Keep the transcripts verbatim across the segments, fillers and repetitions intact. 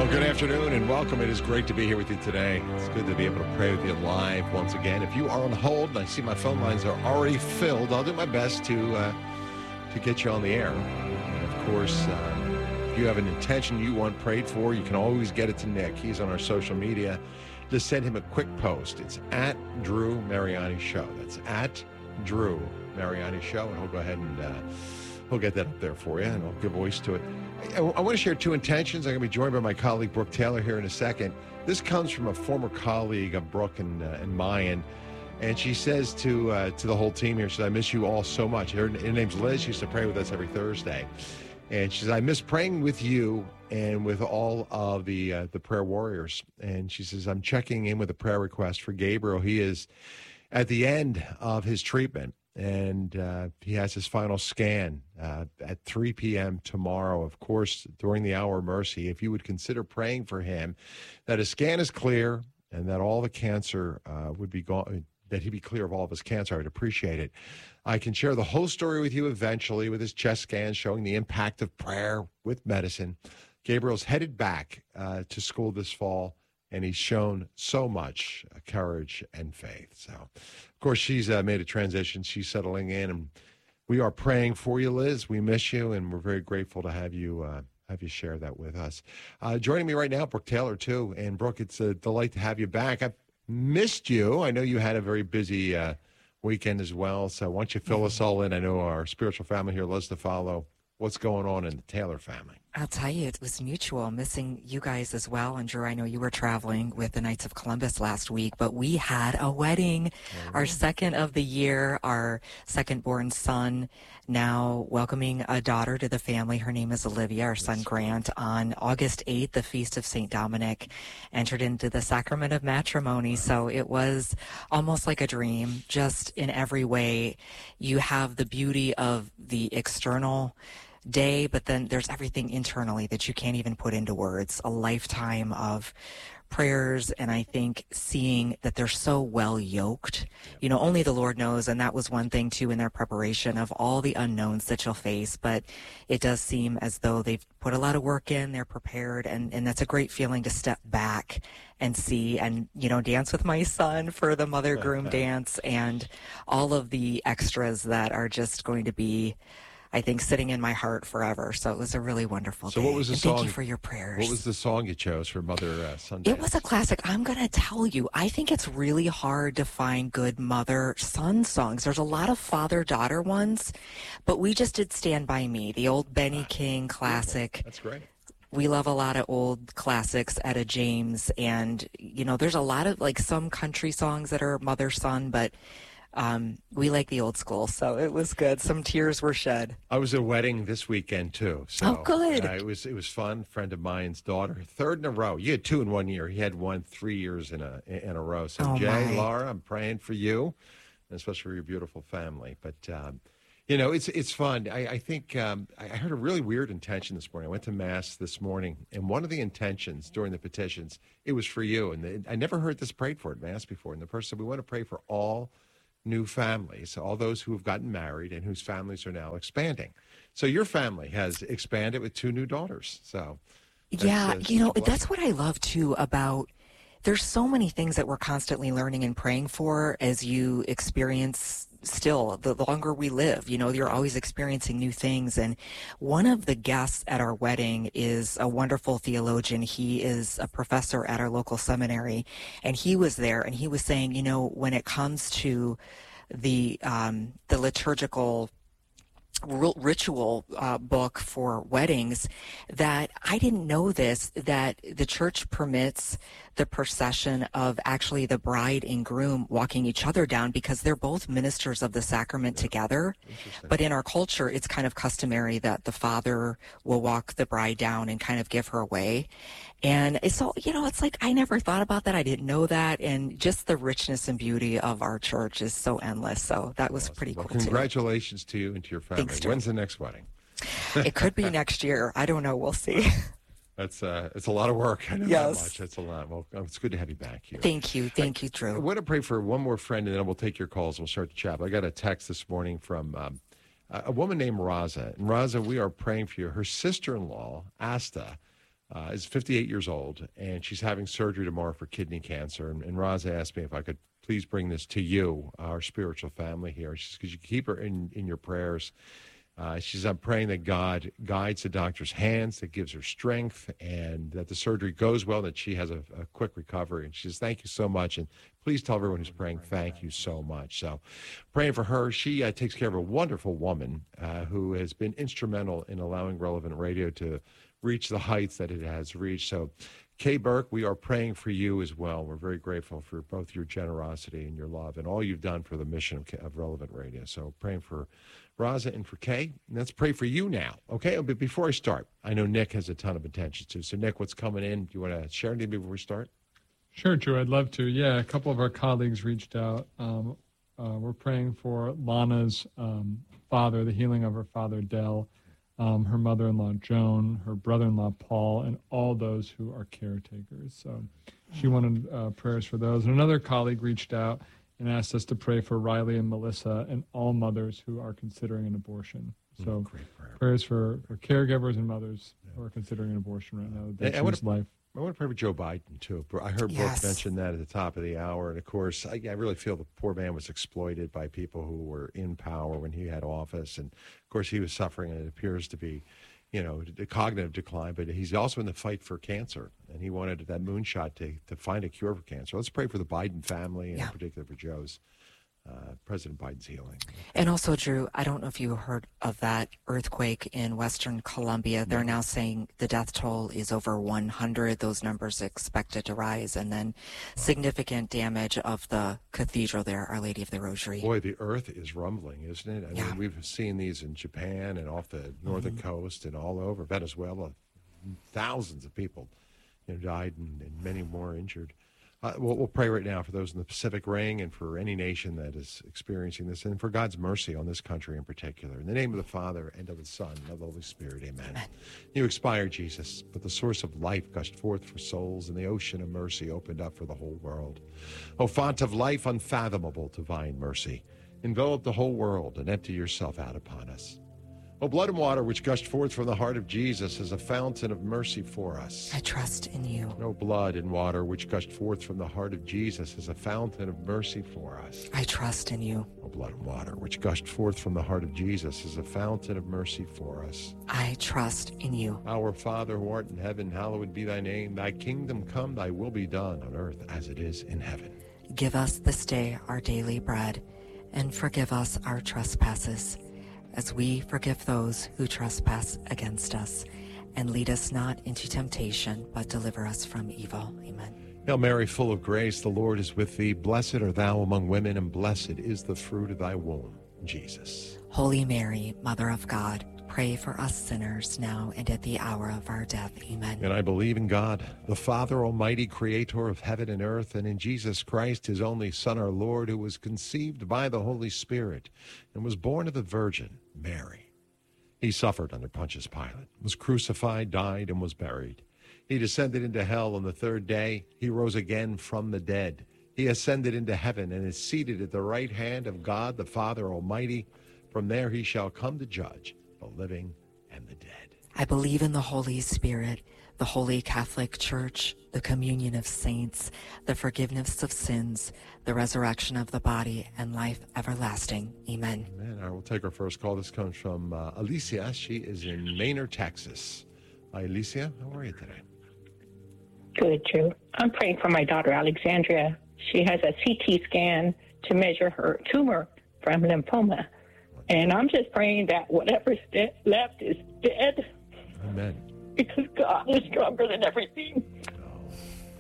Well, good afternoon and welcome. It is great to be here with you today. It's good to be able to pray with you live once again. If you are on hold, and I see my phone lines are already filled, I'll do my best to uh, to get you on the air. And of course, uh, if you have an intention you want prayed for, you can always get it to Nick. He's on our social media. Just send him a quick post. It's at Drew Mariani Show. That's at Drew Mariani Show, and he'll go ahead and uh, he'll get that up there for you, and I'll give voice to it. I, I want to share two intentions. I'm going to be joined by my colleague, Brooke Taylor, here in a second. This comes from a former colleague of Brooke and, uh, and Mayan, and she says to uh, to the whole team here, she says, I miss you all so much. Her, her name's Liz. She used to pray with us every Thursday. And she says, I miss praying with you and with all of the uh, the prayer warriors. And she says, I'm checking in with a prayer request for Gabriel. He is at the end of his treatment, and uh, he has his final scan uh, at three p.m. tomorrow. Of course, during the hour of mercy, if you would consider praying for him, that his scan is clear and that all the cancer uh, would be gone, that he be clear of all of his cancer, I'd appreciate it. I can share the whole story with you eventually with his chest scan showing the impact of prayer with medicine. Gabriel's headed back uh, to school this fall, and he's shown so much uh, courage and faith. So, of course, she's uh, made a transition. She's settling in, and we are praying for you, Liz. We miss you, and we're very grateful to have you uh, have you share that with us. Uh, joining me right now, Brooke Taylor, too. And, Brooke, it's a delight to have you back. I've missed you. I know you had a very busy uh, weekend as well, so why don't you fill us all in? I know our spiritual family here loves to follow what's going on in the Taylor family. I'll tell you, it was mutual, missing you guys as well. And Drew, I know you were traveling with the Knights of Columbus last week, but we had a wedding, oh. our second of the year, our second born son, now welcoming a daughter to the family. Her name is Olivia, our son Grant. On August eighth, the Feast of Saint Dominic, entered into the sacrament of matrimony. So it was almost like a dream, just in every way. You have the beauty of the external day, but then there's everything internally that you can't even put into words. A lifetime of prayers, and I think seeing that they're so well yoked. You know, only the Lord knows, and that was one thing too in their preparation of all the unknowns that you'll face, but it does seem as though they've put a lot of work in, they're prepared, and, and that's a great feeling to step back and see and, you know, dance with my son for the mother groom dance and all of the extras that are just going to be, I think, sitting in my heart forever. So it was a really wonderful so day. What was the and song? Thank you for your prayers. What was the song you chose for Mother uh, Sunday? It was a classic. I'm going to tell you, I think it's really hard to find good mother-son songs. There's a lot of father-daughter ones, but we just did Stand By Me, the old Benny King classic. That's great. We love a lot of old classics, Etta James, and, you know, there's a lot of, like, some country songs that are mother-son, but Um, we like the old school, so it was good. Some tears were shed. I was at a wedding this weekend too. So, oh, good! Uh, it was it was fun. Friend of mine's daughter, third in a row. You had two in one year. He had one three years in a in a row. So, oh, Jay, my. Laura, I'm praying for you, and especially for your beautiful family. But um, you know, it's it's fun. I, I think um, I heard a really weird intention this morning. I went to mass this morning, and one of the intentions during the petitions, it was for you. And the, I never heard this prayed for at mass before. And the person said, we want to pray for all new families, all those who have gotten married and whose families are now expanding. So your family has expanded with two new daughters. So yeah, you know, that's what I love too about, there's so many things that we're constantly learning and praying for as you experience still, the longer we live, you know, you're always experiencing new things. And one of the guests at our wedding is a wonderful theologian. He is a professor at our local seminary, and he was there, and he was saying, you know, when it comes to the um, the liturgical ritual uh, book for weddings, that I didn't know this, that the church permits the procession of actually the bride and groom walking each other down because they're both ministers of the sacrament together. But in our culture, it's kind of customary that the father will walk the bride down and kind of give her away. And it's so, you know, it's like I never thought about that. I didn't know that. And just the richness and beauty of our church is so endless. So that was awesome. pretty well, cool, congratulations too. to you and to your family. Thanks, When's the next wedding? It could be next year. I don't know. We'll see. That's uh, it's a lot of work. I know yes. that much. That's a lot. Well, it's good to have you back here. Thank you. Thank you, Drew. I want to pray for one more friend, and then we'll take your calls. We'll start the chat. I got a text this morning from um, a woman named Raza. And Raza, we are praying for you. Her sister-in-law, Asta, uh, is fifty-eight years old, and she's having surgery tomorrow for kidney cancer. And, and Raza asked me if I could please bring this to you, our spiritual family here. She says, could you keep her in, in your prayers? Uh, she says, I'm praying that God guides the doctor's hands, that gives her strength, and that the surgery goes well, that she has a, a quick recovery. And she says, thank you so much. And please tell everyone who's praying, thank you so much. So praying for her. She uh, takes care of a wonderful woman uh, who has been instrumental in allowing Relevant Radio to reach the heights that it has reached. So, Kay Burke, we are praying for you as well. We're very grateful for both your generosity and your love and all you've done for the mission of, of Relevant Radio. So praying for Raza and for Kay. And let's pray for you now, okay? But before I start, I know Nick has a ton of intentions too. So, Nick, what's coming in? Do you want to share anything before we start? Sure, Drew. I'd love to. Yeah, a couple of our colleagues reached out. Um, uh, we're praying for Lana's um, father, the healing of her father, Dell, um, her mother-in-law, Joan, her brother-in-law, Paul, and all those who are caretakers. So she wanted uh, prayers for those. And another colleague reached out and asked us to pray for Riley and Melissa and all mothers who are considering an abortion. So prayer. prayers for, for caregivers and mothers yeah. who are considering an abortion right now. They choose life. I want to pray for Joe Biden, too. I heard Yes. Brooke mention that at the top of the hour. And, of course, I, I really feel the poor man was exploited by people who were in power when he had office. And, of course, he was suffering, and it appears to be, you know, a cognitive decline. But he's also in the fight for cancer, and he wanted that moonshot to, to find a cure for cancer. Let's pray for the Biden family, and Yeah. in particular for Joe's. Uh, President Biden's healing. And also, Drew, I don't know if you heard of that earthquake in Western Colombia. They're now saying the death toll is over one hundred. Those numbers are expected to rise. And then significant damage of the cathedral there, Our Lady of the Rosary. Boy, the earth is rumbling, isn't it? I Yeah. mean, we've seen these in Japan and off the northern mm-hmm. coast and all over Venezuela. Thousands of people, you know, died and, and many more injured. Uh, we'll, we'll pray right now for those in the Pacific Ring and for any nation that is experiencing this, and for God's mercy on this country in particular. In the name of the Father, and of the Son, and of the Holy Spirit, amen. amen. You expired, Jesus, but the source of life gushed forth for souls, and the ocean of mercy opened up for the whole world. O font of life, unfathomable divine mercy, envelop the whole world and empty yourself out upon us. O blood and water which gushed forth from the heart of Jesus as a fountain of mercy for us. I trust in you. O blood and water which gushed forth from the heart of Jesus as a fountain of mercy for us. I trust in you. O blood and water which gushed forth from the heart of Jesus as a fountain of mercy for us. I trust in you. Our Father who art in heaven, hallowed be thy name. Thy kingdom come, thy will be done on earth as it is in heaven. Give us this day our daily bread, and forgive us our trespasses, as we forgive those who trespass against us. And lead us not into temptation, but deliver us from evil. Amen. Hail Mary, full of grace, the Lord is with thee. Blessed art thou among women, and blessed is the fruit of thy womb, Jesus. Holy Mary, Mother of God, pray for us sinners now and at the hour of our death. Amen. And I believe in God, the Father Almighty, creator of heaven and earth, and in Jesus Christ, his only Son, our Lord, who was conceived by the Holy Spirit and was born of the Virgin Mary. He suffered under Pontius Pilate, was crucified, died, and was buried. He descended into hell on the third day. He rose again from the dead. He ascended into heaven and is seated at the right hand of God, the Father Almighty. From there he shall come to judge the living and the dead. I believe in the Holy Spirit, the Holy Catholic Church, the communion of saints, the forgiveness of sins, the resurrection of the body, and life everlasting. Amen. Amen. All right, we'll take our first call. This comes from uh, Alicia. She is in Manor, Texas. Hi, Alicia. How are you today? Good, Drew. I'm praying for my daughter, Alexandria. She has a C T scan to measure her tumor from lymphoma. And I'm just praying that whatever's de- left is dead. Amen. Because God is stronger than everything. Oh.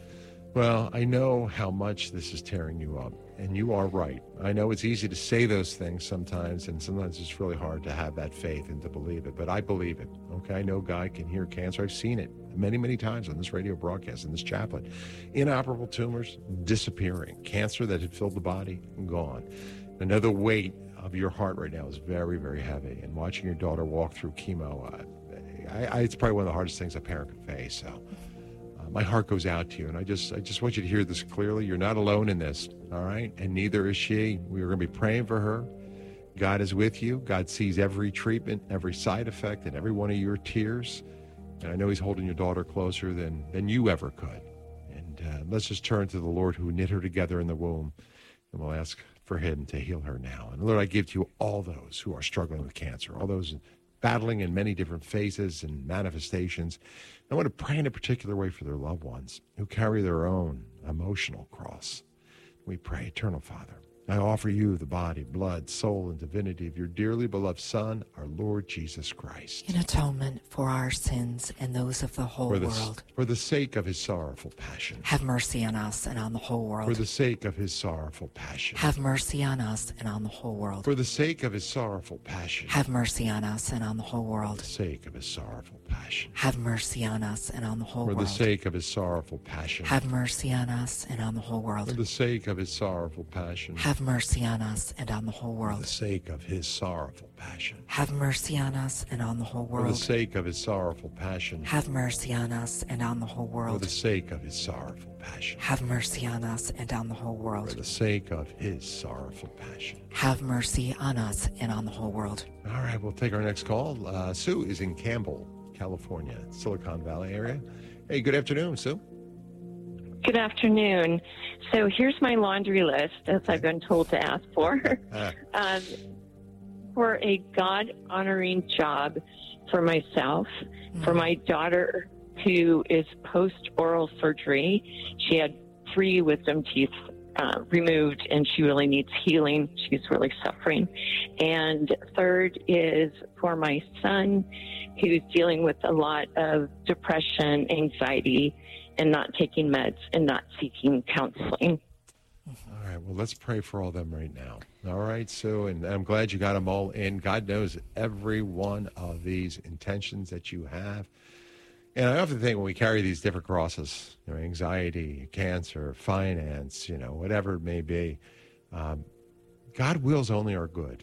Well, I know how much this is tearing you up, and you are right. I know it's easy to say those things sometimes, and sometimes it's really hard to have that faith and to believe it, but I believe it, okay? I know God can heal cancer. I've seen it many, many times on this radio broadcast, in this chaplet. Inoperable tumors disappearing. Cancer that had filled the body, gone. Another weight of your heart right now is very, very heavy, and watching your daughter walk through chemo, uh, I, I, it's probably one of the hardest things a parent can face. So uh, my heart goes out to you, and I just I just want you to hear this clearly. You're not alone in this, all right? And neither is she. We are going to be praying for her. God is with you. God sees every treatment, every side effect, and every one of your tears. And I know he's holding your daughter closer than, than you ever could. And uh, let's just turn to the Lord who knit her together in the womb, and we'll ask for him to heal her now. And Lord, I give to you all those who are struggling with cancer, all those battling in many different phases and manifestations. I want to pray in a particular way for their loved ones who carry their own emotional cross. We pray, Eternal Father, I offer you the body, blood, soul, and divinity of your dearly beloved Son, our Lord Jesus Christ. In atonement for our sins and those of the whole for the, world. For the sake of his sorrowful passion. Have mercy on us and on the whole world. For the sake of his sorrowful passion. Have mercy on us and on the whole world. For the sake of his sorrowful passion. Have mercy on us and on the whole world. For the sake of his sorrowful passion. Have mercy on us and on the whole for world. For the sake of his sorrowful passion. Have mercy on us and on the whole world. For the sake of his sorrowful passion. Have mercy on us and on the whole world. For the sake of his sorrowful passion. Have mercy on us and on the whole world. For the sake of his sorrowful passion. Have mercy on us and on the whole world. For the sake of his sorrowful passion. Have mercy on us and on the whole world. For the sake of his sorrowful passion. Have mercy on us and on the whole world. All right, we'll take our next call. Uh, Sue is in Campbell, California, Silicon Valley area. Hey, good afternoon, Sue. Good afternoon. So here's my laundry list, as I've been told to ask for, um, for a God-honoring job for myself, mm-hmm. for my daughter who is post-oral surgery. She had three wisdom teeth uh, removed, and she really needs healing. She's really suffering. And third is for my son, who's dealing with a lot of depression, anxiety, and not taking meds and not seeking counseling. All right, well, let's pray for all of them right now. All right, Sue, and I'm glad you got them all in. God knows every one of these intentions that you have. And I often think when we carry these different crosses, you know, anxiety, cancer, finance, you know, whatever it may be, um, God wills only our good.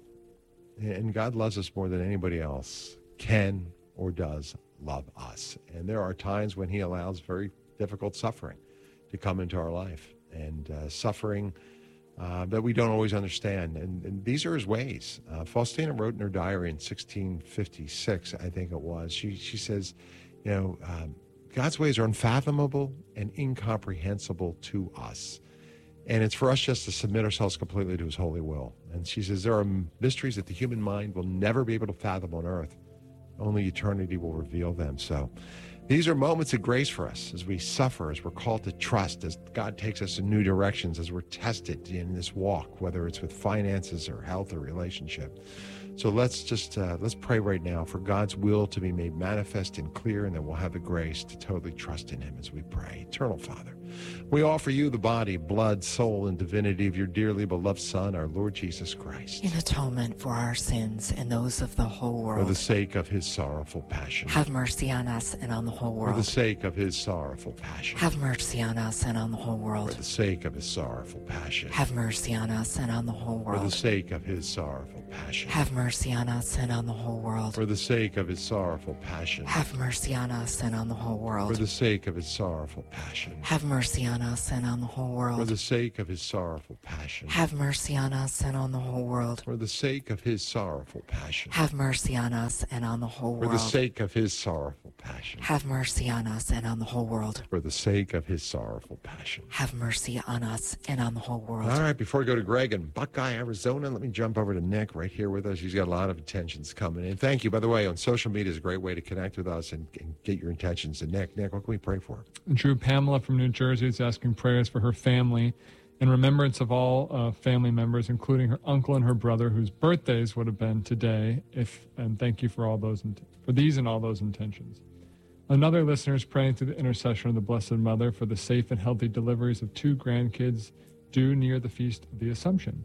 And God loves us more than anybody else can or does love us. And there are times when he allows very difficult suffering to come into our life, and uh, suffering uh, that we don't always understand. And, and these are his ways. Uh, Faustina wrote in her diary in sixteen fifty-six, I think it was, she, she says, you know, um, God's ways are unfathomable and incomprehensible to us. And it's for us just to submit ourselves completely to his holy will. And she says, there are mysteries that the human mind will never be able to fathom on earth. Only eternity will reveal them. So these are moments of grace for us as we suffer, as we're called to trust, as God takes us in new directions, as we're tested in this walk, whether it's with finances or health or relationship. So let's just, uh, let's pray right now for God's will to be made manifest and clear, and then we'll have the grace to totally trust in him as we pray. Eternal Father, we offer you the body, blood, soul, and divinity of your dearly beloved Son, our Lord Jesus Christ. In atonement for our sins and those of the whole world. For the sake of his sorrowful passion. Have mercy on us and on the whole world. For the sake of his sorrowful passion. Have mercy on us and on the whole world. For the sake of his sorrowful passion. Have mercy on us and on the whole world. For the sake of his sorrowful passion. Have mercy on us and on the whole world. For the sake of his sorrowful passion. Have mercy on us and on the whole world. For the sake of his sorrowful passion. Have mercy on us and on the whole world. For the sake of his sorrowful passion. Have mercy on us and on the whole world. For the sake of his sorrowful passion. Have mercy on us and on the whole world. For the sake of his sorrowful passion. Have mercy on us and on the whole world. For the sake of his sorrowful passion. Have mercy on us and on the whole world. All right, before we go to Greg in Buckeye, Arizona, let me jump over to Nick right here with us. He's got a lot of intentions coming in. Thank you. By the way, on social media is a great way to connect with us and, and get your intentions. And Nick, Nick, what can we pray for? Drew, Pamela from New Jersey is asking prayers for her family in remembrance of all uh, family members, including her uncle and her brother, whose birthdays would have been today. If and thank you for all those for these and all those intentions. Another listener is praying through the intercession of the Blessed Mother for the safe and healthy deliveries of two grandkids due near the Feast of the Assumption.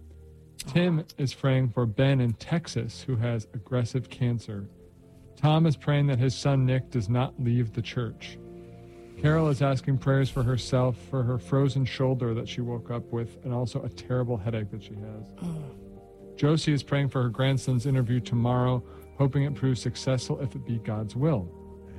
Tim is praying for Ben in Texas, who has aggressive cancer. Tom is praying that his son Nick does not leave the church. Carol is asking prayers for herself, for her frozen shoulder that she woke up with, and also a terrible headache that she has. Mm. Josie is praying for her grandson's interview tomorrow, hoping it proves successful if it be God's will.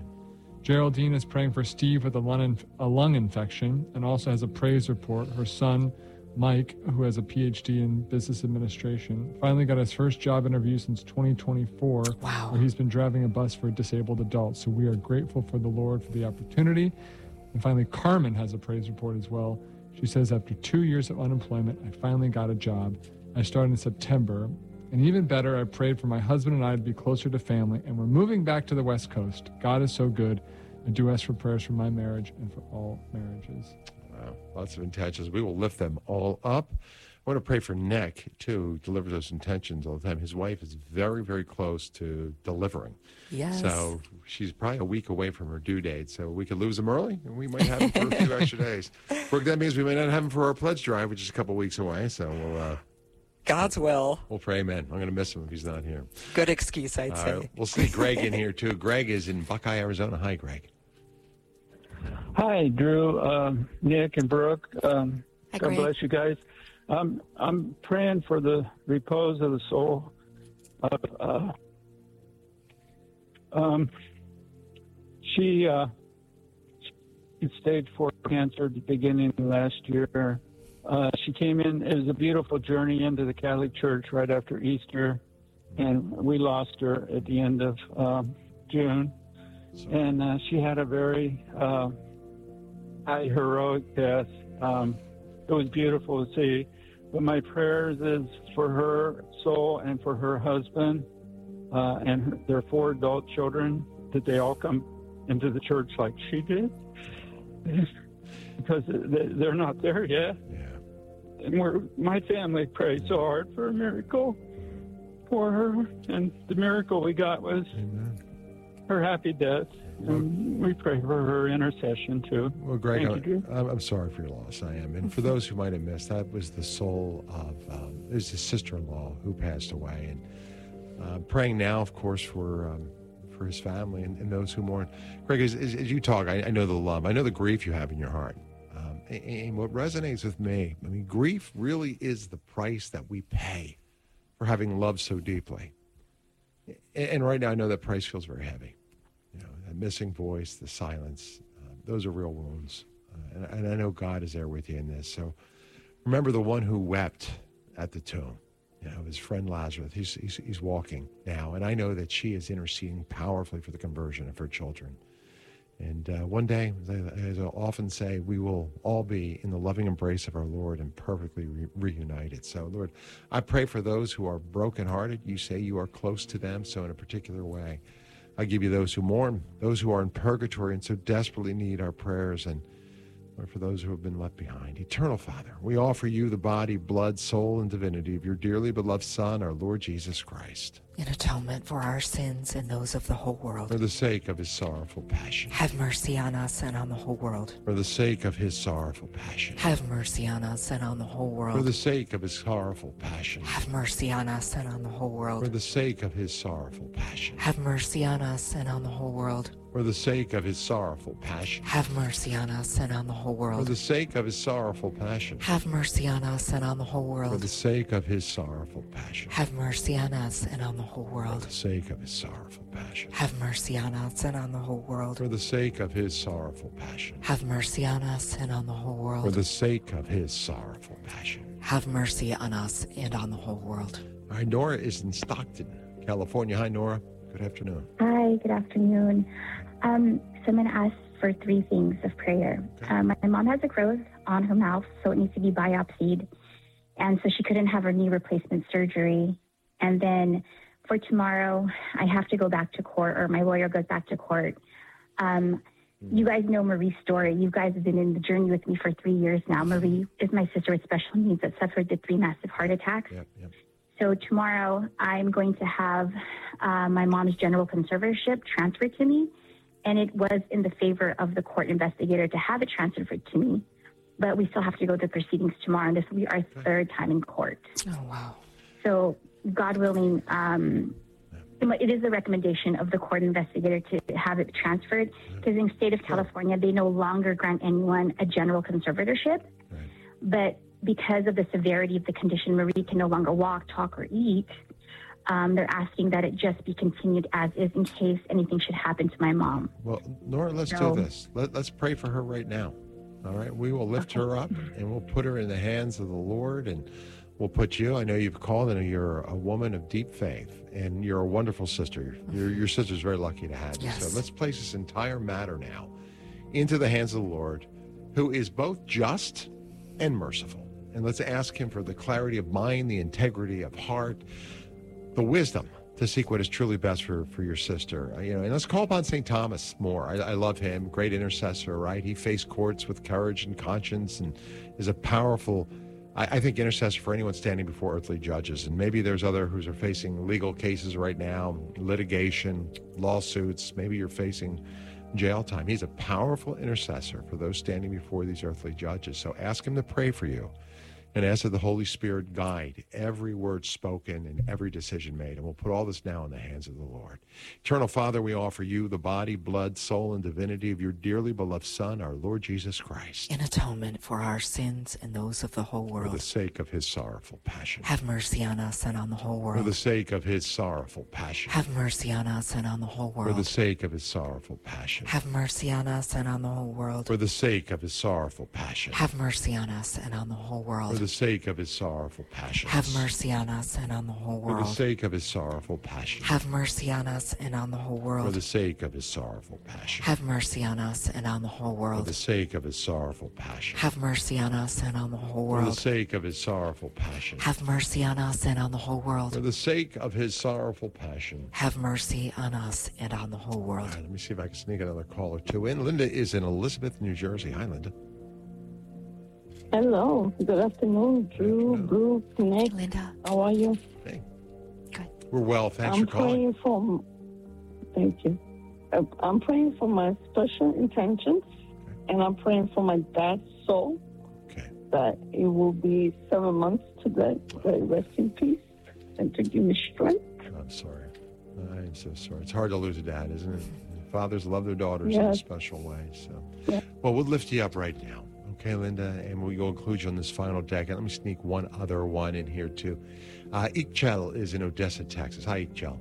Geraldine is praying for Steve with a lung, inf- a lung infection and also has a praise report. Her son Mike, who has a P H D in business administration, finally got his first job interview since twenty twenty-four, wow. where he's been driving a bus for disabled adults. So we are grateful for the Lord for the opportunity. And finally, Carmen has a praise report as well. She says, after two years of unemployment, I finally got a job. I started in September. And even better, I prayed for my husband and I to be closer to family, and we're moving back to the West Coast. God is so good. I do ask for prayers for my marriage and for all marriages. Wow, lots of intentions. We will lift them all up. I want to pray for Nick, too, who delivers those intentions all the time. His wife is very, very close to delivering. Yes. So she's probably a week away from her due date. So we could lose him early, and we might have him for a few extra days. Brooke, that means we may not have him for our pledge drive, which is a couple weeks away. So we'll... Uh, God's will. We'll pray, amen. I'm going to miss him if he's not here. Good excuse, I'd uh, say. We'll see Greg in here, too. Greg is in Buckeye, Arizona. Hi, Greg. Hi, Drew, um, Nick, and Brooke. Um, Hi, God Greg. bless you guys. Um, I'm praying for the repose of the soul of. Uh, um, she uh, she stage four cancer at the beginning of last year. Uh, she came in. It was a beautiful journey into the Catholic Church right after Easter, and we lost her at the end of um, June. And uh, she had a very uh, high heroic death. Um, it was beautiful to see. But my prayers is for her soul and for her husband uh, and her, their four adult children, that they all come into the church like she did. Because they're not there yet. Yeah. And we're, my family prayed so hard for a miracle for her. And the miracle we got was Amen. her happy death, and we pray for her intercession too. Well, Greg, Thank you, I'm, I'm sorry for your loss. I am. And for those who might have missed, that was the soul of, um, it was his sister-in-law who passed away. And uh, praying now, of course, for um, for his family and, and those who mourn. Greg, as, as, as you talk, I, I know the love, I know the grief you have in your heart. Um, and, and what resonates with me, I mean, grief really is the price that we pay for having loved so deeply. And, and right now, I know that price feels very heavy. You know, that missing voice, the silence, uh, those are real wounds. Uh, and, and I know God is there with you in this. So remember the one who wept at the tomb, you know, his friend Lazarus. He's, he's, he's walking now. And I know that she is interceding powerfully for the conversion of her children. And uh, one day, as I often say, we will all be in the loving embrace of our Lord and perfectly re- reunited. So, Lord, I pray for those who are brokenhearted. You say you are close to them, so in a particular way. I give you those who mourn, those who are in purgatory and so desperately need our prayers, and Lord, for those who have been left behind. Eternal Father, we offer you the body, blood, soul, and divinity of your dearly beloved Son, our Lord Jesus Christ. In atonement for our sins and those of the whole world. For the sake of his sorrowful passion. Have mercy on us and on the whole world. For the sake of his sorrowful passion. Have mercy on us and on the whole world. For the sake of his sorrowful passion. Have mercy on us and on the whole world. For the sake of his sorrowful passion. Have mercy on us and on the whole world. For the sake of his sorrowful passion. Have mercy on us and on the whole world. For the sake of his sorrowful passion. Have mercy on us and on the whole For world. the sake of his sorrowful passion. Have mercy on us and on the whole For world. the sake of his sorrowful passion. Have mercy on us and on the whole world. For the sake of his sorrowful passion. Have mercy on us and on the whole For world. the sake of his sorrowful passion. Have mercy on us and on the whole world. All right, Nora is in Stockton, California. Hi, Nora. Good afternoon. Hi, good afternoon. Um, so I'm going to ask for three things of prayer. Okay. Um, my mom has a growth on her mouth, so it needs to be biopsied. And so she couldn't have her knee replacement surgery. And then for tomorrow, I have to go back to court, or my lawyer goes back to court. Um, you guys know Marie's story. You guys have been in the journey with me for three years now. Marie is my sister with special needs that suffered the three massive heart attacks. Yep, yep. So tomorrow, I'm going to have uh, my mom's general conservatorship transferred to me. And it was in the favor of the court investigator to have it transferred to me. But we still have to go to proceedings tomorrow, and this will be our third time in court. Oh, wow. So, God willing, um, it is the recommendation of the court investigator to have it transferred, because in the state of California, they no longer grant anyone a general conservatorship. Right. But because of the severity of the condition, Marie can no longer walk, talk, or eat. Um, they're asking that it just be continued as is in case anything should happen to my mom. Well, Nora, let's So- do this. Let, let's pray for her right now. All right, we will lift her up and we'll put her in the hands of the Lord, and we'll put you. I know you've called, and you're a woman of deep faith, and you're a wonderful sister. Your, your sister's very lucky to have you. Yes. So let's place this entire matter now into the hands of the Lord, who is both just and merciful. And let's ask him for the clarity of mind, the integrity of heart, the wisdom to seek what is truly best for, for your sister. Uh, you know, and let's call upon Saint Thomas more. I, I love him, great intercessor, right? He faced courts with courage and conscience and is a powerful, I, I think, intercessor for anyone standing before earthly judges. And maybe there's other who are facing legal cases right now, litigation, lawsuits. Maybe you're facing jail time. He's a powerful intercessor for those standing before these earthly judges. So ask him to pray for you, and ask that the Holy Spirit guide every word spoken and every decision made. And we'll put all this now in the hands of the Lord. Eternal Father, we offer you the body, blood, soul, and divinity of your dearly beloved Son, our Lord Jesus Christ, In atonement for our sins and those of the whole for world. the sake of his sorrowful passion. Have mercy on us and on the whole For the world. sake of his sorrowful passion. Have mercy on us and on the whole For the world. sake of his sorrowful passion. Have mercy on us and on the whole world. For the sake of his sorrowful passion. Have mercy on us and on the whole For world. the sake of his sorrowful passion. Have mercy on us and on the whole For the world. sake of his sorrowful passion. Have mercy on us and on the whole For world. the sake of his sorrowful passion. Have mercy on us and on the whole For world. the sake of his sorrowful passion. Have mercy on us and on the whole For the world. sake of his sorrowful passion. Have mercy on us and on the whole For world. the sake of his sorrowful passion. Have mercy on us and on the whole All world. right, let me see if I can sneak another call or two in. Linda is in Elizabeth, New Jersey. Hi, Linda. Hello. Good afternoon, Drew, afternoon. Bruce, Nick. Linda, How are you? Hey. Good. We're well. Thanks I'm for calling. praying for. Thank you. Uh, I'm praying for my special intentions, and I'm praying for my dad's soul. Okay. That it will be seven months to that, that rest in peace, and to give me strength. I'm sorry. I'm so sorry. It's hard to lose a dad, isn't it? Fathers love their daughters in a Yes. special way. So, Yeah. well, we'll lift you up right now. Okay, Linda, and we will include you on this final deck. And let me sneak one other one in here, too. Uh, Ichel is in Odessa, Texas. Hi, Ichel.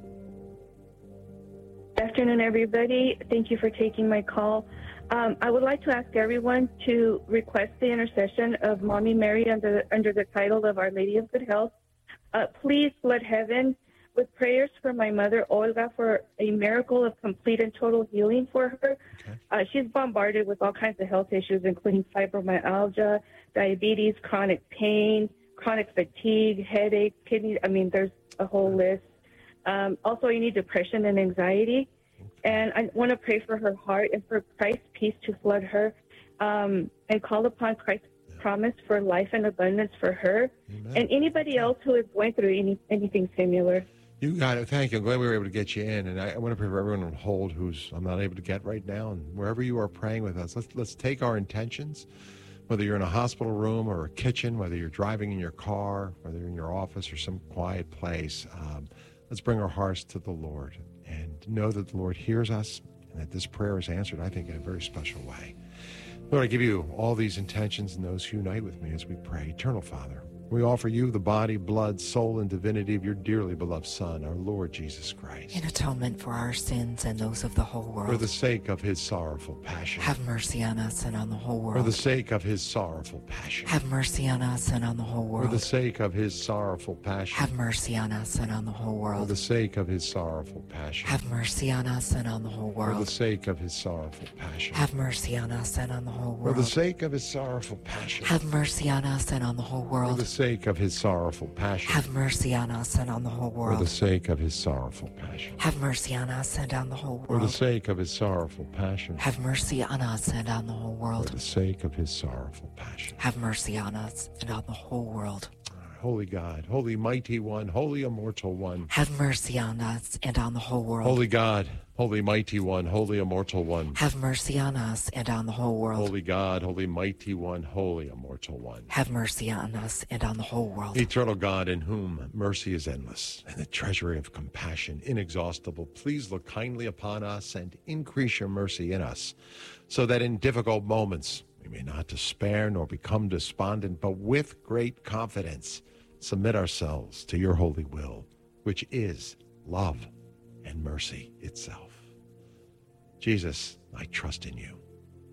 Good afternoon, everybody. Thank you for taking my call. Um, I would like to ask everyone to request the intercession of Mommy Mary under, under the title of Our Lady of Good Health. Uh, please flood heaven with prayers for my mother, Olga, for a miracle of complete and total healing for her. Okay. Uh, she's bombarded with all kinds of health issues, including fibromyalgia, diabetes, chronic pain, chronic fatigue, headache, kidney. I mean, there's a whole list. Um, also, you need depression and anxiety. And I want to pray for her heart and for Christ's peace to flood her, um, and call upon Christ's promise for life and abundance for her Amen. and anybody else who is going through any, anything similar. You got it. Thank you. I'm glad we were able to get you in. And I, I want to pray for everyone on hold who's I'm not able to get right now. And wherever you are praying with us, let's let's take our intentions, whether you're in a hospital room or a kitchen, whether you're driving in your car, whether you're in your office or some quiet place. Um, let's bring our hearts to the Lord and know that the Lord hears us and that this prayer is answered, I think, in a very special way. Lord, I give you all these intentions and those who unite with me as we pray. Eternal Father, we offer you the body, blood, soul, and divinity of your dearly beloved Son, our Lord Jesus Christ. in atonement for our sins and those of the whole For world. the sake of his sorrowful passion. Have mercy on us and on the whole For the world. sake of his sorrowful passion. Have mercy on us and on the whole For the world. sake of his sorrowful passion. Have mercy on us and on the whole For world. the sake of his sorrowful passion. Have mercy on us and on the whole For the world. sake of his sorrowful passion. Have mercy on us and on the whole For the world. sake of his sorrowful passion. Have mercy on us and on the whole For the world. sake of his sorrowful passion. Have mercy on us and on the whole For the world. sake of his sorrowful passion. Have mercy on us and on the whole For the world. sake of his sorrowful passion. Have mercy on us and on the whole For world. the sake of his sorrowful passion. Have mercy on us and on the whole world. Holy God, holy mighty one, holy immortal one. Have mercy on us and on the whole world. Holy God, holy mighty one, holy immortal one. Have mercy on us and on the whole world. Holy God, holy mighty one, holy immortal one. Have mercy on us and on the whole world. Eternal God, in whom mercy is endless and the treasury of compassion inexhaustible, please look kindly upon us and increase your mercy in us, so that in difficult moments we may not despair nor become despondent, but with great confidence submit ourselves to your holy will, which is love and mercy itself. Jesus, I trust in you.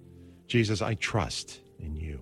Jesus, I trust in you.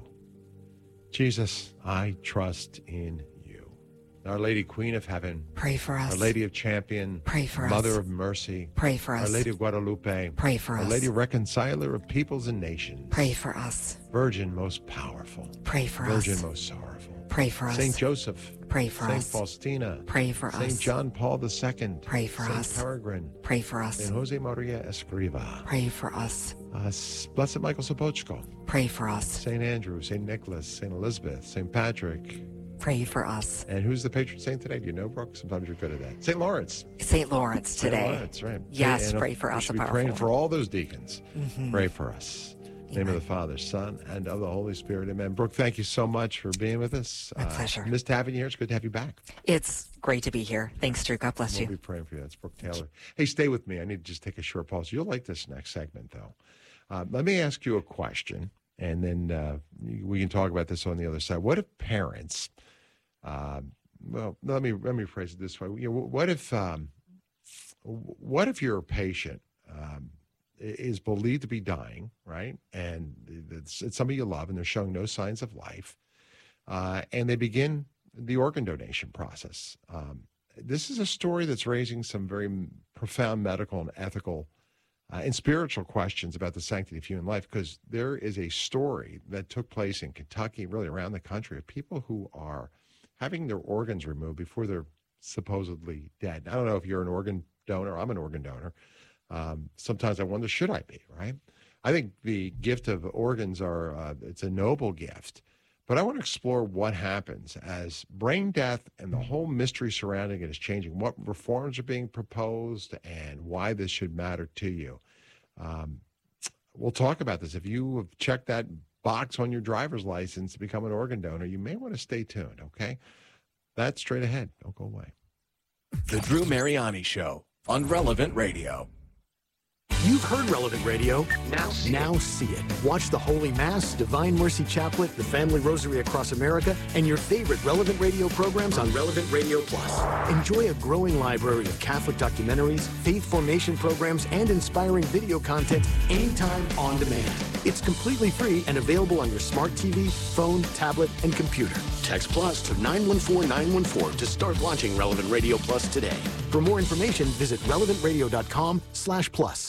Jesus, I trust in you. Our Lady, Queen of Heaven, pray for us. Our Lady of Champion, pray for Mother us. of Mercy, pray for us. Our Lady of Guadalupe, pray for Our us. Lady Reconciler of Peoples and Nations, pray for us. Virgin most powerful, pray for Virgin us. Virgin most sorrowful, pray for us. Saint Joseph, pray for Saint us. Faustina, pray for Saint us. Saint John Paul the Second, pray for Saint us. Peregrine, pray for us. Saint Jose Maria Escriva, pray for us. Uh, Blessed Michael Sopochko, pray for us. Saint Andrew, Saint Nicholas, Saint Elizabeth, Saint Patrick, pray for us. And who's the patron saint today? Do you know, Brooke? Sometimes you're good at that. Saint Lawrence. Saint Lawrence today. Saint Lawrence, right. Yes, and pray for we us. should be powerful. praying for all those deacons. Mm-hmm. Pray for us. In the name of the Father, Son, and of the Holy Spirit. Amen. Brooke, thank you so much for being with us. My uh, pleasure. Missed having you here. It's good to have you back. It's great to be here. Thanks, Drew. God bless we'll you. We'll be praying for you. That's Brooke Taylor. Hey, stay with me. I need to just take a short pause. You'll like this next segment, though. Uh, let me ask you a question, and then uh, we can talk about this on the other side. What if parents... Uh, well, let me let me phrase it this way. You know, what if um, what if your patient um, is believed to be dying, right? And it's, it's somebody you love, and they're showing no signs of life, uh, and they begin the organ donation process. Um, this is a story that's raising some very profound medical and ethical uh, and spiritual questions about the sanctity of human life, because there is a story that took place in Kentucky, really around the country, of people who are having their organs removed before they're supposedly dead. I don't know if you're an organ donor. I'm an organ donor. Um, sometimes I wonder, should I be, right? I think the gift of organs are, uh, it's a noble gift. But I want to explore what happens as brain death and the whole mystery surrounding it is changing, what reforms are being proposed, and why this should matter to you. Um, we'll talk about this. If you have checked that box on your driver's license to become an organ donor, you may want to stay tuned, okay? That's straight ahead. Don't go away. The Drew Mariani Show on Relevant Radio. You've heard Relevant Radio. Now see, now see it. Watch the Holy Mass, Divine Mercy Chaplet, the Family Rosary Across America, and your favorite Relevant Radio programs on Relevant Radio Plus. Enjoy a growing library of Catholic documentaries, faith formation programs, and inspiring video content anytime on demand. It's completely free and available on your smart T V, phone, tablet, and computer. Text Plus to nine one four nine one four to start launching Relevant Radio Plus today. For more information, visit relevant radio dot com slash plus.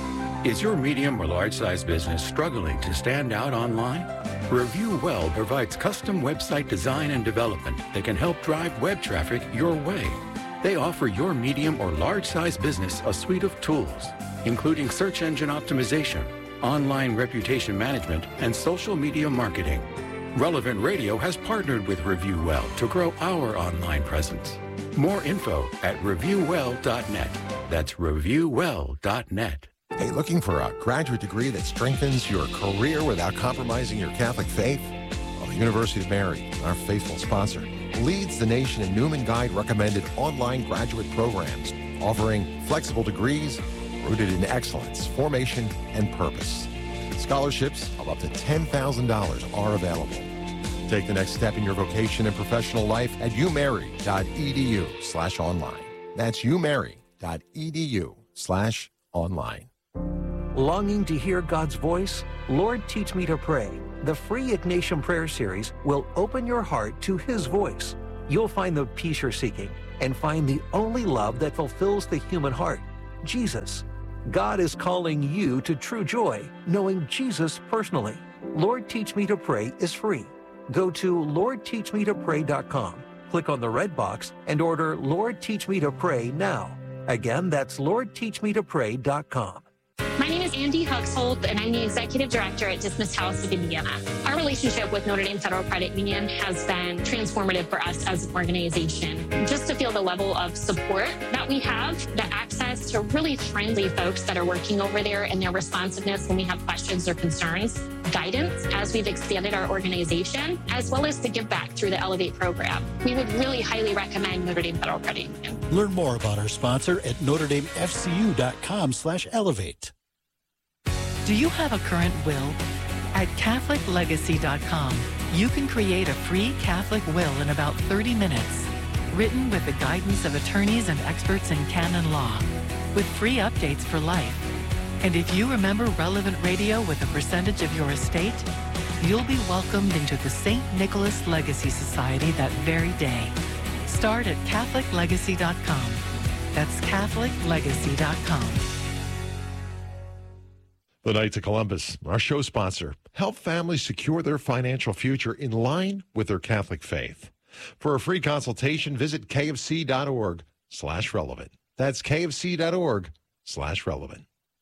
Is your medium or large size business struggling to stand out online? Review Well provides custom website design and development that can help drive web traffic your way. They offer your medium or large size business a suite of tools, including search engine optimization, online reputation management, and social media marketing. Relevant Radio has partnered with Review Well to grow our online presence. More info at review well dot net. That's review well dot net. Hey, looking for a graduate degree that strengthens your career without compromising your Catholic faith? Well, the University of Mary, our faithful sponsor, leads the nation in Newman Guide recommended online graduate programs, offering flexible degrees rooted in excellence, formation, and purpose. Scholarships of up to ten thousand dollars are available. Take the next step in your vocation and professional life at umary dot e d u slash online. That's umary dot e d u slash online. Longing to hear God's voice? Lord, Teach Me to Pray. The free Ignatian Prayer Series will open your heart to His voice. You'll find the peace you're seeking and find the only love that fulfills the human heart, Jesus. God is calling you to true joy, knowing Jesus personally. Lord, Teach Me to Pray is free. Go to lord teach me to pray dot com, click on the red box, and order Lord, Teach Me to Pray now. Again, that's lord teach me to pray dot com. My name is Andy Huxhold, and I'm the Executive Director at Dismissed House of Indiana. Our relationship with Notre Dame Federal Credit Union has been transformative for us as an organization. Just to feel the level of support that we have, the access to really friendly folks that are working over there, and their responsiveness when we have questions or concerns, guidance as we've expanded our organization, as well as to give back through the Elevate program. We would really highly recommend Notre Dame Federal Credit Union. Learn more about our sponsor at notre dame f c u dot com slash elevate. Do you have a current will? At catholic legacy dot com, you can create a free Catholic will in about thirty minutes, written with the guidance of attorneys and experts in canon law, with free updates for life. And if you remember Relevant Radio with a percentage of your estate, you'll be welcomed into the Saint Nicholas Legacy Society that very day. Start at Catholic Legacy dot com. That's Catholic Legacy dot com. The Knights of Columbus, our show sponsor, help families secure their financial future in line with their Catholic faith. For a free consultation, visit kfc.org slash relevant. That's kfc.org slash relevant.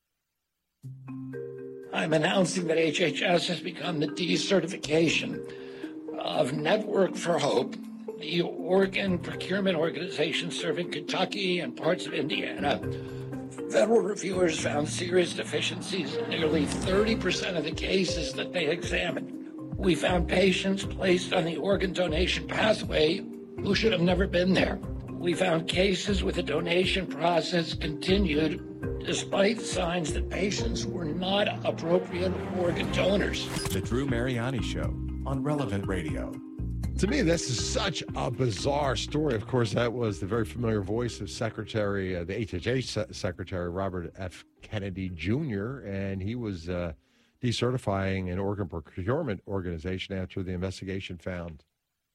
I'm announcing that H H S has begun the decertification of Network for Hope, the organ procurement organization serving Kentucky and parts of Indiana. Federal reviewers found serious deficiencies in nearly thirty percent of the cases that they examined. We found patients placed on the organ donation pathway who should have never been there. We found cases with the donation process continued despite signs that patients were not appropriate organ donors. The Drew Mariani Show on Relevant Radio. To me, this is such a bizarre story. Of course, that was the very familiar voice of Secretary, uh, the H H S Se- Secretary Robert F. Kennedy Junior, and he was uh, decertifying an organ procurement organization after the investigation found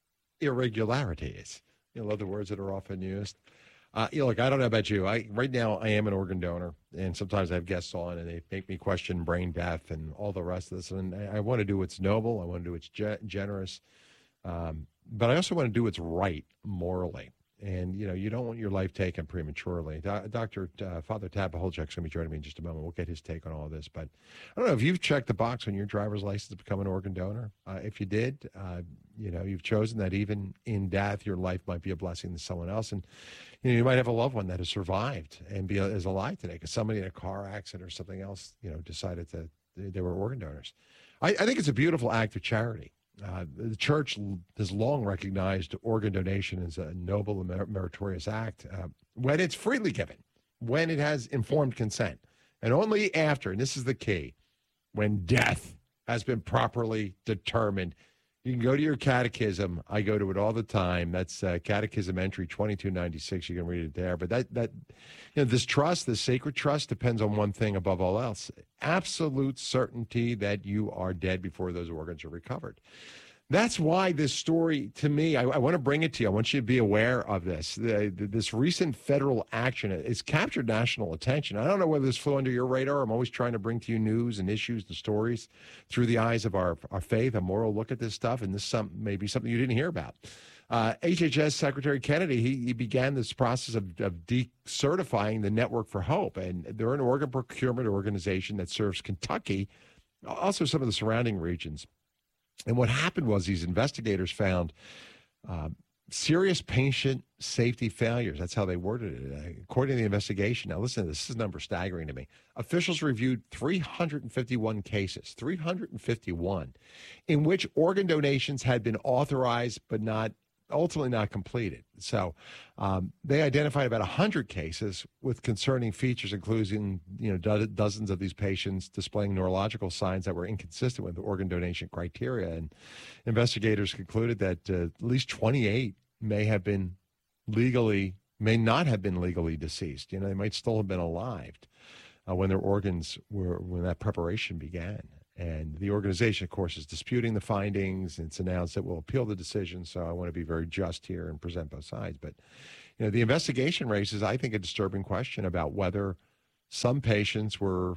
irregularities. You know, other words that are often used. Uh, you know, look, I don't know about you. I right now I am an organ donor, and sometimes I have guests on, and they make me question brain death and all the rest of this. And I, I want to do what's noble. I want to do what's ge- generous. Um, but I also want to do what's right morally. And, you know, you don't want your life taken prematurely. Do- Doctor Uh, Father Tad Paholczak's going to be joining me in just a moment. We'll get his take on all of this. But I don't know if you've checked the box on your driver's license to become an organ donor. Uh, if you did, uh, you know, you've chosen that even in death, your life might be a blessing to someone else. And, you know, you might have a loved one that has survived and be is alive today because somebody in a car accident or something else, you know, decided that they, they were organ donors. I, I think it's a beautiful act of charity. Uh, the church has long recognized organ donation as a noble and mer- meritorious act uh, when it's freely given, when it has informed consent, and only after, and this is the key, when death has been properly determined. You can go to your catechism. I go to it all the time. That's uh, Catechism Entry twenty-two ninety-six. You can read it there. But that, that, you know, this trust, this sacred trust depends on one thing above all else, absolute certainty that you are dead before those organs are recovered. That's why this story, to me, I, I want to bring it to you. I want you to be aware of this. The, the, this recent federal action has captured national attention. I don't know whether this flew under your radar. I'm always trying to bring to you news and issues and stories through the eyes of our, our faith, a moral look at this stuff, and this some, may be something you didn't hear about. Uh, H H S Secretary Kennedy, he, he began this process of, of decertifying the Network for Hope, and they're an organ procurement organization that serves Kentucky, also some of the surrounding regions. And what happened was these investigators found uh, serious patient safety failures. That's how they worded it. According to the investigation, now listen to this, this is a number staggering to me. Officials reviewed three hundred fifty-one cases, three hundred fifty-one, in which organ donations had been authorized but not ultimately not completed. So um, they identified about one hundred cases with concerning features, including, you know, do- dozens of these patients displaying neurological signs that were inconsistent with the organ donation criteria. And investigators concluded that uh, at least twenty-eight may have been legally, may not have been legally deceased. You know, they might still have been alive uh, when their organs were, when that preparation began. And the organization, of course, is disputing the findings. It's announced that we'll appeal the decision. So I want to be very just here and present both sides. But, you know, the investigation raises, I think, a disturbing question about whether some patients were,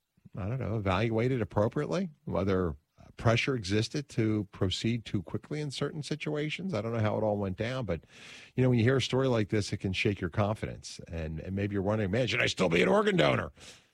I don't know, evaluated appropriately, whether pressure existed to proceed too quickly in certain situations. I don't know how it all went down. But, you know, when you hear a story like this, it can shake your confidence. And, and maybe you're wondering, man, should I still be an organ donor?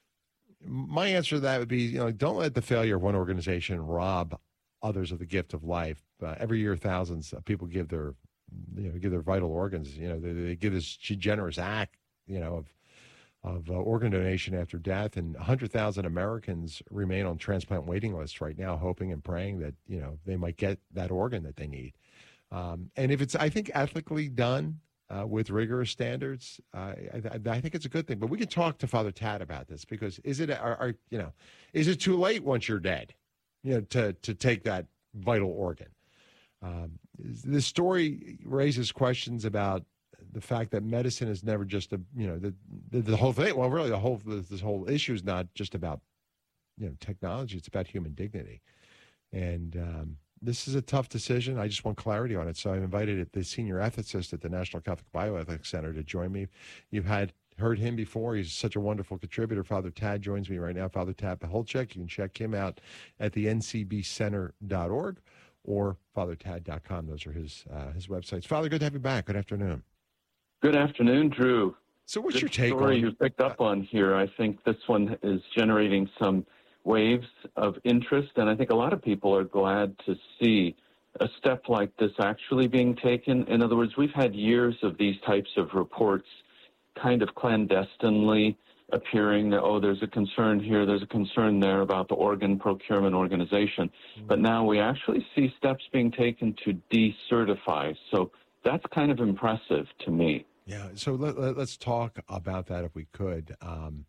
My answer to that would be, you know, don't let the failure of one organization rob others of the gift of life. Uh, every year, thousands of people give their, you know, give their vital organs. You know, they, they give this generous act, you know, of of uh, organ donation after death, and one hundred thousand Americans remain on transplant waiting lists right now, hoping and praying that, you know, they might get that organ that they need. Um, and if it's, I think, ethically done, Uh, with rigorous standards, uh, I, I think it's a good thing. But we can talk to Father Tad about this, because is it, are, are, you know, is it too late once you're dead, you know, to to take that vital organ? Um, this story raises questions about the fact that medicine is never just a, you know, the, the, the whole thing. Well, really, the whole this whole issue is not just about, you know, technology. It's about human dignity. And um, this is a tough decision. I just want clarity on it. So I've invited the senior ethicist at the National Catholic Bioethics Center to join me. You've had heard him before. He's such a wonderful contributor. Father Tad joins me right now. Father Tad Pacholczyk. You can check him out at the N C B center dot org or father tad dot com. Those are his uh, his websites. Father, good to have you back. Good afternoon. Good afternoon, Drew. So what's Good your take story on... you picked up on here? I think this one is generating some waves of interest, and I think a lot of people are glad to see a step like this actually being taken. In other words, we've had years of these types of reports kind of clandestinely appearing that, oh, there's a concern here, there's a concern there about the organ procurement organization. Mm-hmm. But now we actually see steps being taken to decertify. So that's kind of impressive to me. Yeah, so let, let, let's talk about that if we could. Um,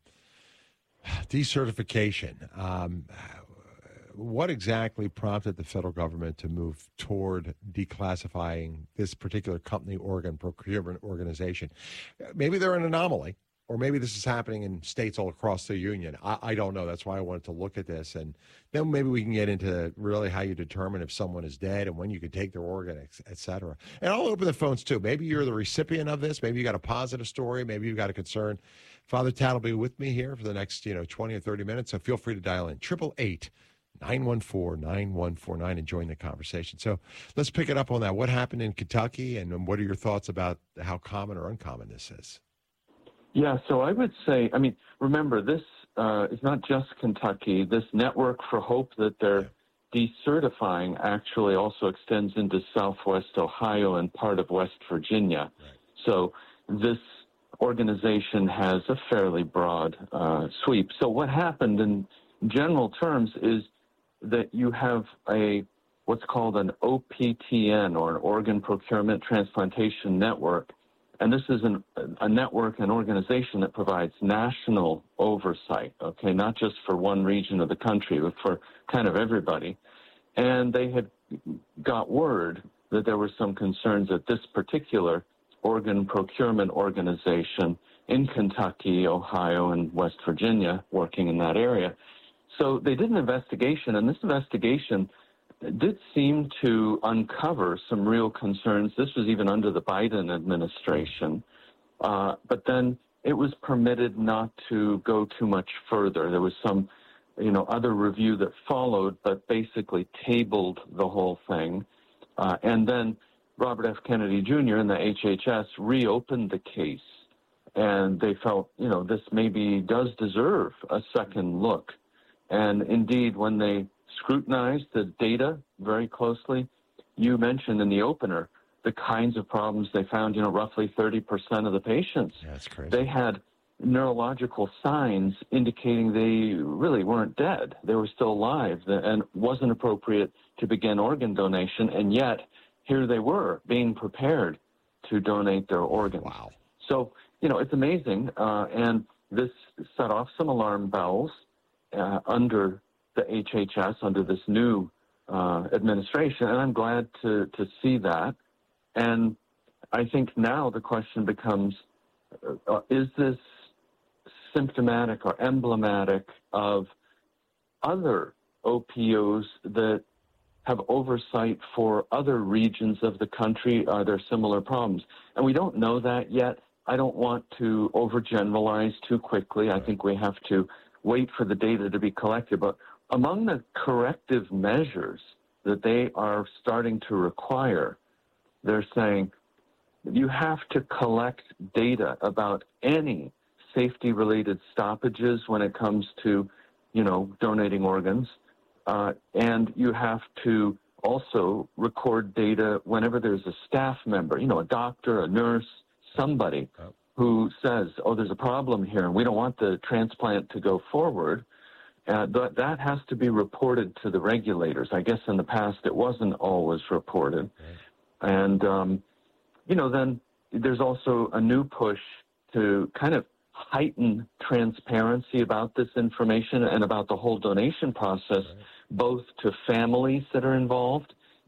decertification. Um, what exactly prompted the federal government to move toward declassifying this particular company organ procurement organization? Maybe they're an anomaly, or maybe this is happening in states all across the union. I, I don't know. That's why I wanted to look at this. And then maybe we can get into really how you determine if someone is dead and when you can take their organ, et cetera. And I'll open the phones, too. Maybe you're the recipient of this. Maybe you got a positive story. Maybe you got a concern. Father Tad will be with me here for the next, you know, twenty or thirty minutes. So feel free to dial in. eight eight eight, nine one four, nine one four nine and join the conversation. So let's pick it up on that. What happened in Kentucky, and what are your thoughts about how common or uncommon this is? Yeah, so I would say, I mean, remember, this uh, is not just Kentucky. This Network for Hope that they're yeah. decertifying actually also extends into Southwest Ohio and part of West Virginia. Right. So this organization has a fairly broad uh, sweep. So what happened in general terms is that you have a what's called an O P T N, or an Organ Procurement Transplantation Network. And this is an, a network, an organization that provides national oversight, okay, not just for one region of the country, but for kind of everybody. And they had got word that there were some concerns at this particular organ procurement organization in Kentucky, Ohio, and West Virginia, working in that area. So they did an investigation, and this investigation did seem to uncover some real concerns. This was even under the Biden administration. Uh, but then it was permitted not to go too much further. There was some, you know, other review that followed, but basically tabled the whole thing. Uh, and then Robert F. Kennedy Junior and the H H S reopened the case. And they felt, you know, this maybe does deserve a second look. And indeed, when they scrutinized the data very closely, you mentioned in the opener the kinds of problems they found. You know, roughly thirty percent of the patients, yeah, that's crazy. They had neurological signs indicating they really weren't dead. They were still alive, and it wasn't appropriate to begin organ donation. And yet, here they were being prepared to donate their organs. Wow. So, you know, it's amazing. Uh, and this set off some alarm bells uh, under the H H S, under this new uh, administration. And I'm glad to, to see that. And I think now the question becomes, uh, is this symptomatic or emblematic of other O P Os that have oversight for other regions of the country? Are there similar problems? And we don't know that yet. I don't want to overgeneralize too quickly. I think we have to wait for the data to be collected. But among the corrective measures that they are starting to require, they're saying you have to collect data about any safety-related stoppages when it comes to, you know, donating organs. Uh, and you have to also record data whenever there's a staff member, you know, a doctor, a nurse, somebody who says, oh, there's a problem here and we don't want the transplant to go forward. Uh, th- that has to be reported to the regulators. I guess in the past it wasn't always reported. Right. And, um, you know, then there's also a new push to kind of heighten transparency about this information and about the whole donation process, right, both to families that are involved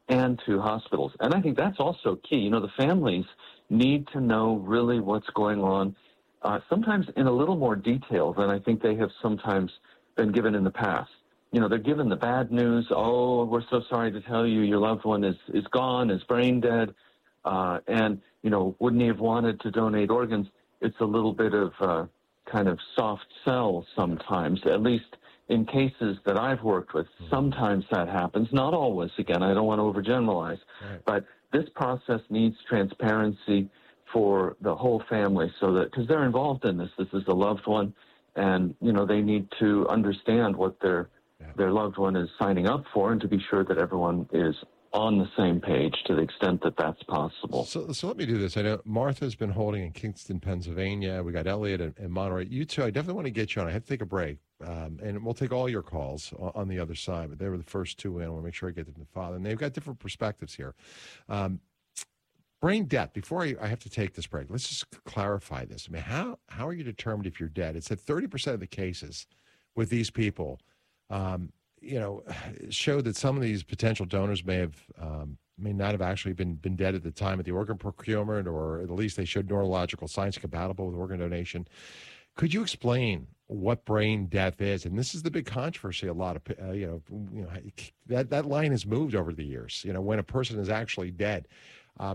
and to hospitals. And I think that's also key. You know, the families need to know really what's going on, uh, sometimes in a little more detail than I think they have sometimes been given in the past. You know, they're given the bad news. Oh, we're so sorry to tell you your loved one is, is gone, is brain dead. Uh, and, you know, wouldn't he have wanted to donate organs? It's a little bit of uh, kind of soft sell sometimes, at least in cases that I've worked with. Sometimes that happens, not always. Again, I don't want to overgeneralize, right. But this process needs transparency for the whole family, so that, because they're involved in this. This is a loved one, and, you know, they need to understand what their yeah. their loved one is signing up for, and to be sure that everyone is on the same page to the extent that that's possible. So, so let me do this. I know Martha's been holding in Kingston, Pennsylvania. We got Elliot in, in Monterey. You two, I definitely want to get you on. I have to take a break, um, and we'll take all your calls on the other side. But they were the first two in. I want to make sure I get them to Father, and they've got different perspectives here. Um, brain death. Before I, I have to take this break, let's just clarify this. I mean, how how are you determined if you're dead? It's that thirty percent of the cases with these people. Um, you know, showed that some of these potential donors may have, um, may not have actually been, been dead at the time of the organ procurement, or at least they showed neurological signs compatible with organ donation. Could you explain what brain death is? And this is the big controversy. A lot of, uh, you know, you know, that, that line has moved over the years, you know, when a person is actually dead. Uh,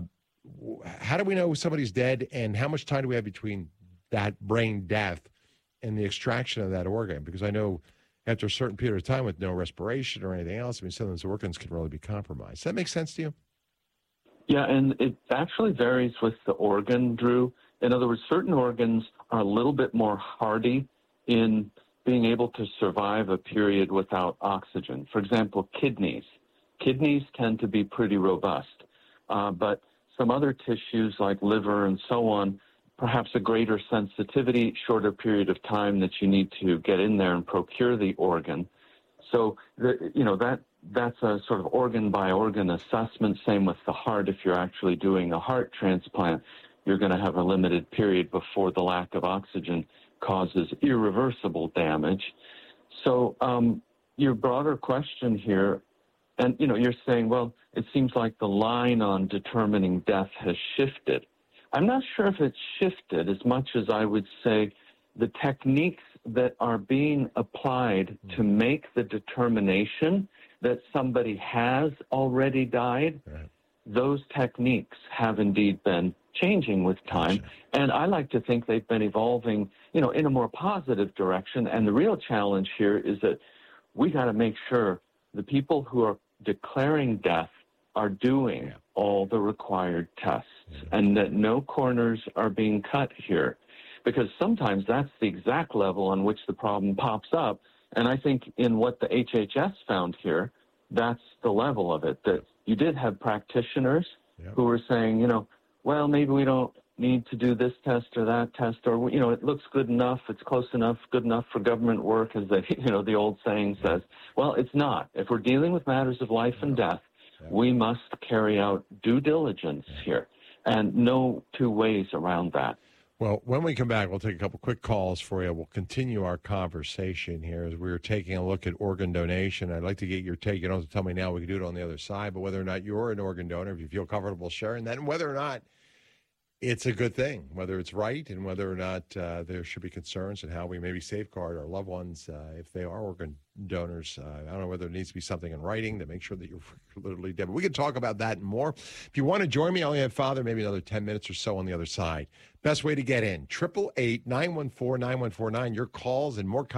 how do we know somebody's dead, and how much time do we have between that brain death and the extraction of that organ? Because I know after a certain period of time with no respiration or anything else, I mean, some of those organs can really be compromised. Does that make sense to you? Yeah, and it actually varies with the organ, Drew. In other words, certain organs are a little bit more hardy in being able to survive a period without oxygen. For example, kidneys. Kidneys tend to be pretty robust, uh, but some other tissues like liver and so on, perhaps a greater sensitivity, shorter period of time that you need to get in there and procure the organ. So, the, you know, that that's a sort of organ by organ assessment. Same with the heart. If you're actually doing a heart transplant, you're going to have a limited period before the lack of oxygen causes irreversible damage. So um, your broader question here, and, you know, you're saying, well, it seems like the line on determining death has shifted. I'm not sure if it's shifted as much as I would say the techniques that are being applied to make the determination that somebody has already died, right. Those techniques have indeed been changing with time. Gotcha. And I like to think they've been evolving, you know, in a more positive direction. And the real challenge here is that we got to make sure the people who are declaring death are doing yeah. all the required tests, yeah. and that no corners are being cut here, because sometimes that's the exact level on which the problem pops up. And I think in what the H H S found here, that's the level of it, that you did have practitioners yeah. who were saying, you know, well, maybe we don't need to do this test or that test, or, you know, it looks good enough, it's close enough, good enough for government work, as they, you know, the old saying says. Well, it's not. If we're dealing with matters of life and death, we must carry out due diligence here, and no two ways around that. Well, when we come back, we'll take a couple quick calls for you. We'll continue our conversation here as we're taking a look at organ donation. I'd like to get your take. You don't have to tell me now. We can do it on the other side, but whether or not you're an organ donor, if you feel comfortable sharing that, and whether or not it's a good thing, whether it's right, and whether or not uh, there should be concerns and how we maybe safeguard our loved ones uh, if they are organ donors. Uh, I don't know whether there needs to be something in writing to make sure that you're literally dead. But we can talk about that and more. If you want to join me, I only have Father, maybe another ten minutes or so on the other side. Best way to get in, eight eight eight, nine one four, nine one four nine. Your calls and more